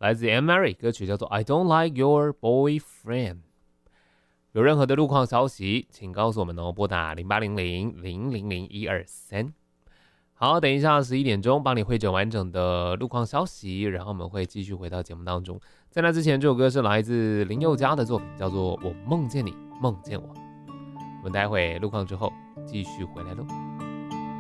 来自 Anne-Marie， 歌曲叫做 I Don't Like Your Boyfriend。 有任何的路况消息请告诉我们哦，拨打0800-000-123。好，等一下11点钟帮你汇整完整的路况消息，然后我们会继续回到节目当中。在那之前，这首歌是来自林宥嘉的作品，叫做《我梦见你梦见我》。我们待会路况之后继续回来喽。